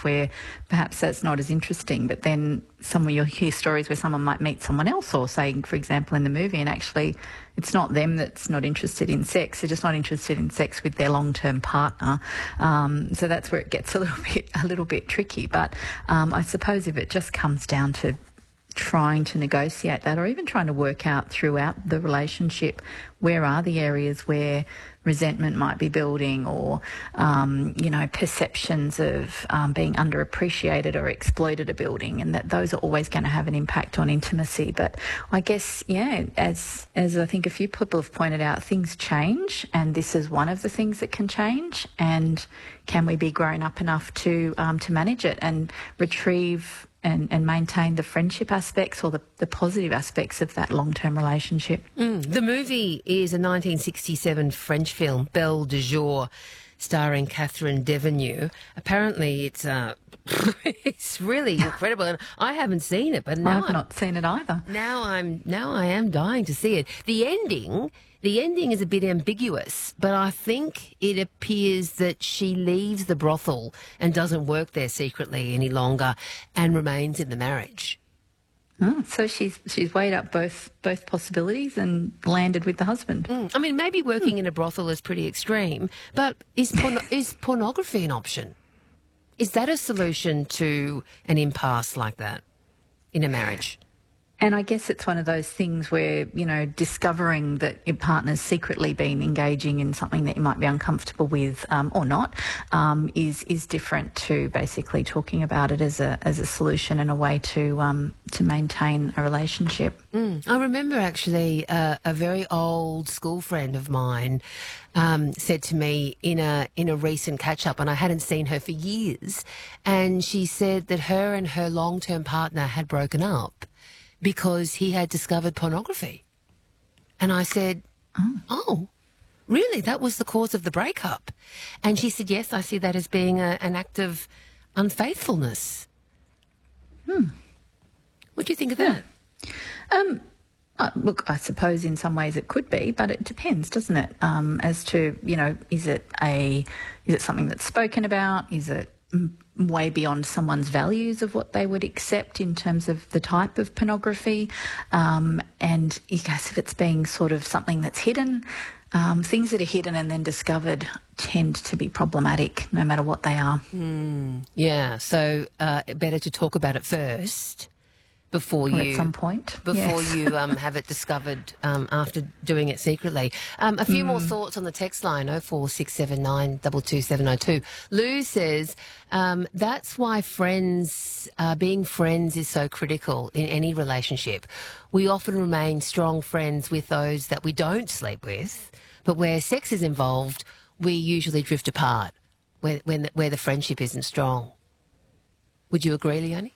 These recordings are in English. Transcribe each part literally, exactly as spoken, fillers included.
life where perhaps that's not as interesting, but then some of you'll hear stories where someone might meet someone else, or say, for example, in the movie, and actually it's not them that's not interested in sex, they're just not interested in sex with their long-term partner. Um, so that's where it gets a little bit a little bit tricky. But um, I suppose if it just comes down to trying to negotiate that, or even trying to work out throughout the relationship, where are the areas where resentment might be building, or, um, you know, perceptions of um, being underappreciated or exploited are building, and that those are always going to have an impact on intimacy. But I guess, yeah, as as I think a few people have pointed out, things change, and this is one of the things that can change. And can we be grown up enough to um, to manage it and retrieve and, and maintain the friendship aspects, or the, the positive aspects of that long-term relationship? Mm. The movie is a nineteen sixty-seven French film, Belle de Jour, starring Catherine Deneuve. Apparently it's uh, it's really incredible, and I haven't seen it, but now I've I'm, not seen it either. Now I'm now I am dying to see it. The ending, the ending is a bit ambiguous, but I think it appears that she leaves the brothel and doesn't work there secretly any longer, and remains in the marriage. Oh, so she's she's weighed up both both possibilities and landed with the husband. Mm. I mean, maybe working mm. in a brothel is pretty extreme, but is porno- is pornography an option? Is that a solution to an impasse like that in a marriage? And I guess it's one of those things where, you know, discovering that your partner's secretly been engaging in something that you might be uncomfortable with, um, or not, um, is is different to basically talking about it as a as a solution and a way to um, to maintain a relationship. Mm. I remember actually uh, a very old school friend of mine um, said to me in a in a recent catch up, and I hadn't seen her for years, and she said that her and her long term partner had broken up because he had discovered pornography. And I said, oh. oh, really? That was the cause of the breakup? And she said, yes, I see that as being a, an act of unfaithfulness. Hmm. What do you think of yeah. that? Um, uh, look, I suppose in some ways it could be, but it depends, doesn't it? Um, as to, you know, is it a, is it something that's spoken about? Is it way beyond someone's values of what they would accept in terms of the type of pornography? Um, and I guess if it's being sort of something that's hidden, um, things that are hidden and then discovered tend to be problematic no matter what they are. Mm, yeah, so uh, better to talk about it first before or you... at some point. Before yes. you um, have it discovered um, after doing it secretly. Um, a few mm. more thoughts on the text line, oh four six seven nine two two seven oh two. Lou says, um, that's why friends, uh, being friends is so critical in any relationship. We often remain strong friends with those that we don't sleep with, but where sex is involved, we usually drift apart, where, when, where the friendship isn't strong. Would you agree, Leonie?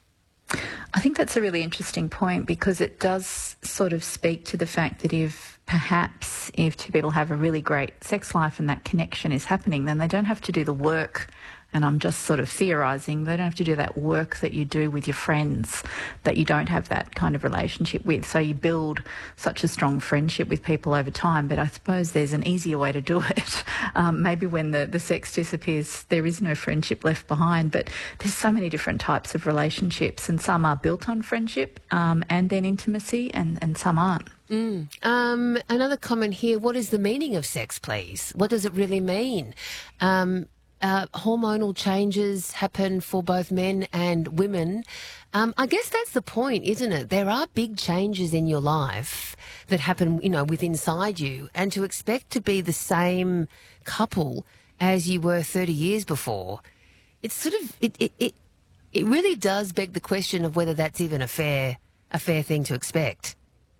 I think that's a really interesting point, because it does sort of speak to the fact that if perhaps if two people have a really great sex life and that connection is happening, then they don't have to do the work. And I'm just sort of theorising, they don't have to do that work that you do with your friends that you don't have that kind of relationship with. So you build such a strong friendship with people over time. But I suppose there's an easier way to do it. Um, maybe when the, the sex disappears, there is no friendship left behind. But there's so many different types of relationships, and some are built on friendship um, and then intimacy, and, and some aren't. Mm. Um, another comment here, what is the meaning of sex, please? What does it really mean? Um, Uh, hormonal changes happen for both men and women. Um, I guess that's the point, isn't it? There are big changes in your life that happen, you know, with inside you, and to expect to be the same couple as you were thirty years before, it's sort of, it, it, it, it really does beg the question of whether that's even a fair, a fair thing to expect.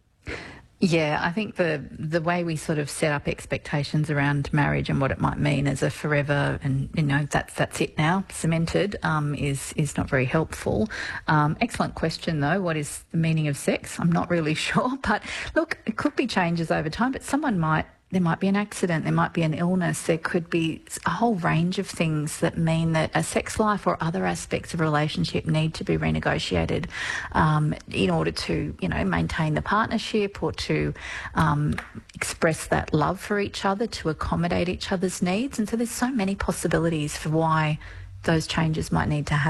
Yeah, I think the the way we sort of set up expectations around marriage and what it might mean as a forever, and you know that's that's it now, cemented, um, is is not very helpful. Um, excellent question though. What is the meaning of sex? I'm not really sure, but look, it could be changes over time. But someone might. There might be an accident, there might be an illness, there could be a whole range of things that mean that a sex life or other aspects of a relationship need to be renegotiated um, in order to, you know, maintain the partnership, or to um, express that love for each other, to accommodate each other's needs. And so there's so many possibilities for why those changes might need to happen.